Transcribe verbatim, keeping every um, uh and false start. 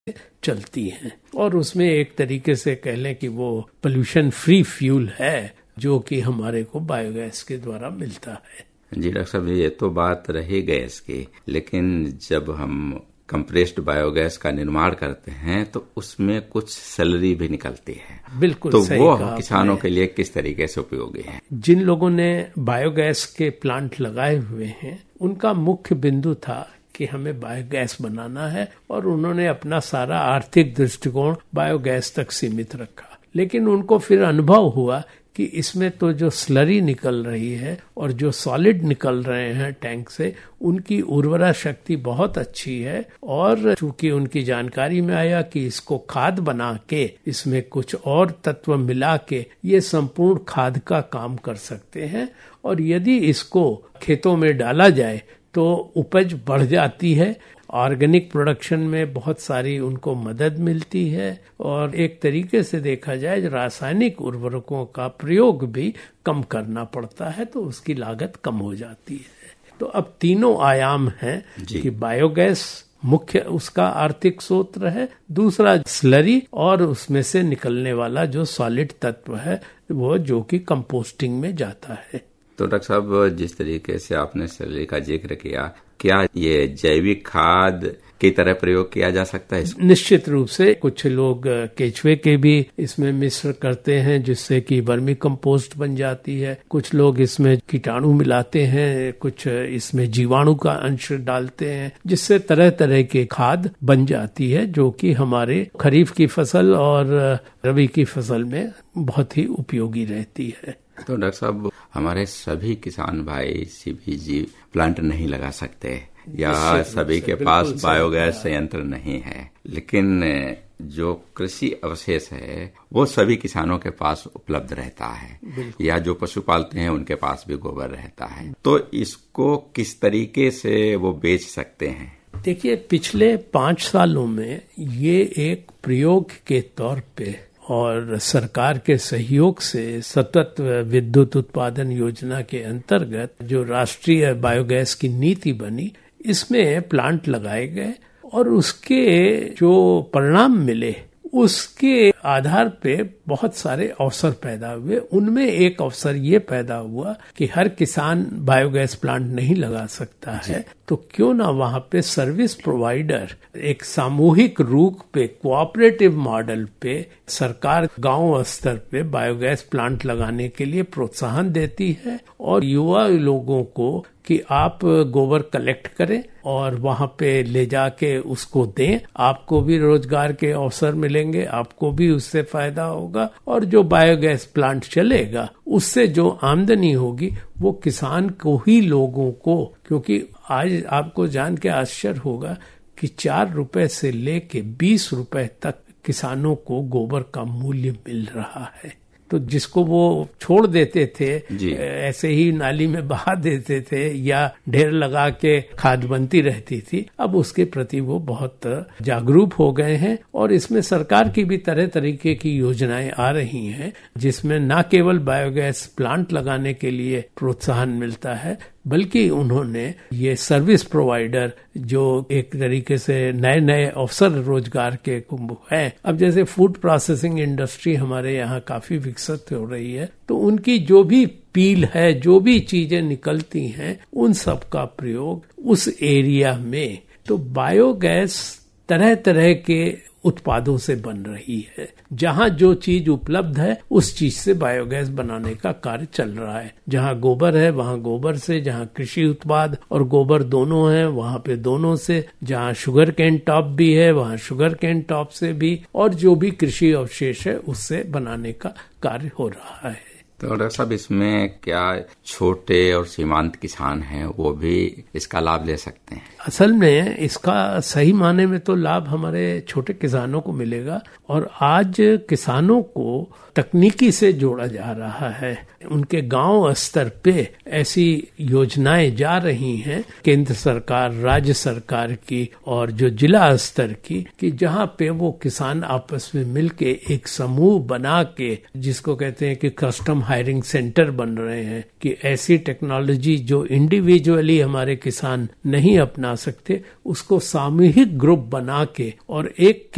चलती हैं और उसमें एक तरीके से कह लें कि वो पोल्यूशन फ्री फ्यूल है जो कि हमारे को बायोगैस के द्वारा मिलता है। जी डॉक्टर साहब, ये तो बात रही गैस की, लेकिन जब हम कंप्रेस्ड बायोगैस का निर्माण करते हैं तो उसमें कुछ सैलरी भी निकलती है। बिल्कुल तो सही वो कहा किसानों आपने। के लिए किस तरीके से उपयोगी है? जिन लोगों ने बायोगैस के प्लांट लगाए हुए हैं उनका मुख्य बिंदु था कि हमें बायोगैस बनाना है और उन्होंने अपना सारा आर्थिक दृष्टिकोण बायोगैस तक सीमित रखा। लेकिन उनको फिर अनुभव हुआ कि इसमें तो जो स्लरी निकल रही है और जो सॉलिड निकल रहे हैं टैंक से, उनकी उर्वरा शक्ति बहुत अच्छी है और चूंकि उनकी जानकारी में आया कि इसको खाद बना के इसमें कुछ और तत्व मिला के ये संपूर्ण खाद का काम कर सकते हैं और यदि इसको खेतों में डाला जाए तो उपज बढ़ जाती है। ऑर्गेनिक प्रोडक्शन में बहुत सारी उनको मदद मिलती है और एक तरीके से देखा जाए रासायनिक उर्वरकों का प्रयोग भी कम करना पड़ता है तो उसकी लागत कम हो जाती है। तो अब तीनों आयाम हैं कि बायोगैस मुख्य उसका आर्थिक स्रोत है, दूसरा स्लरी और उसमें से निकलने वाला जो सॉलिड तत्व है वो जो कि कंपोस्टिंग में जाता है। तो डॉक्टर साहब, जिस तरीके से आपने स्लरी का जिक्र किया, क्या ये जैविक खाद की तरह प्रयोग किया जा सकता है? निश्चित रूप से कुछ लोग केचुए के भी इसमें मिश्र करते हैं जिससे कि वर्मी कंपोस्ट बन जाती है। कुछ लोग इसमें कीटाणु मिलाते हैं, कुछ इसमें जीवाणु का अंश डालते हैं जिससे तरह तरह के खाद बन जाती है जो कि हमारे खरीफ की फसल और रबी की फसल में बहुत ही उपयोगी रहती है। तो डॉक्टर साहब, हमारे सभी किसान भाई सीबीजी प्लांट नहीं लगा सकते या सभी के पास बायोगैस संयंत्र नहीं है, लेकिन जो कृषि अवशेष है वो सभी किसानों के पास उपलब्ध रहता है या जो पशु पालते हैं उनके पास भी गोबर रहता है, तो इसको किस तरीके से वो बेच सकते हैं? देखिए, पिछले पांच सालों में ये एक प्रयोग के तौर पे और सरकार के सहयोग से सतत विद्युत उत्पादन योजना के अंतर्गत जो राष्ट्रीय बायोगैस की नीति बनी, इसमें प्लांट लगाए गए और उसके जो परिणाम मिले उसके आधार पे बहुत सारे अवसर पैदा हुए। उनमें एक अवसर ये पैदा हुआ कि हर किसान बायोगैस प्लांट नहीं लगा सकता है, तो क्यों ना वहां पे सर्विस प्रोवाइडर एक सामूहिक रूप पे कोऑपरेटिव मॉडल पे सरकार गांव स्तर पे बायोगैस प्लांट लगाने के लिए प्रोत्साहन देती है और युवा लोगों को कि आप गोबर कलेक्ट करें और वहां पे ले जाके उसको दें, आपको भी रोजगार के अवसर मिलेंगे, आपको भी उससे फायदा होगा और जो बायोगैस प्लांट चलेगा उससे जो आमदनी होगी वो किसान को ही लोगों को, क्योंकि आज आपको जान के आश्चर्य होगा कि चार रुपए से लेके बीस रुपए तक किसानों को गोबर का मूल्य मिल रहा है। तो जिसको वो छोड़ देते थे ऐसे ही नाली में बहा देते थे या ढेर लगा के खाद बनती रहती थी, अब उसके प्रति वो बहुत जागरूक हो गए हैं और इसमें सरकार की भी तरह तरीके की योजनाएं आ रही हैं जिसमें न केवल बायोगैस प्लांट लगाने के लिए प्रोत्साहन मिलता है बल्कि उन्होंने ये सर्विस प्रोवाइडर जो एक तरीके से नए नए अवसर रोजगार के हैं। अब जैसे फूड प्रोसेसिंग इंडस्ट्री हमारे यहाँ काफी विकसित हो रही है, तो उनकी जो भी पील है, जो भी चीजें निकलती हैं, उन सब का प्रयोग उस एरिया में तो बायोगैस तरह तरह के उत्पादों से बन रही है। जहां जो चीज उपलब्ध है उस चीज से बायोगैस बनाने का कार्य चल रहा है। जहां गोबर है वहां गोबर से, जहां कृषि उत्पाद और गोबर दोनों है वहां पे दोनों से, जहां शुगर केन टॉप भी है वहां शुगर केन टॉप से भी, और जो भी कृषि अवशेष है उससे बनाने का कार्य हो रहा है। तो डॉक्टर साहब, इसमें क्या छोटे और सीमांत किसान हैं वो भी इसका लाभ ले सकते हैं? असल में इसका सही माने में तो लाभ हमारे छोटे किसानों को मिलेगा और आज किसानों को तकनीकी से जोड़ा जा रहा है। उनके गांव स्तर पे ऐसी योजनाएं जा रही हैं केंद्र सरकार, राज्य सरकार की और जो जिला स्तर की, कि जहां पे वो किसान आपस में मिलके एक समूह बना के, जिसको कहते हैं कि कस्टम हायरिंग सेंटर बन रहे हैं, कि ऐसी टेक्नोलॉजी जो इंडिविजुअली हमारे किसान नहीं अपना सकते उसको सामूहिक ग्रुप बना के और एक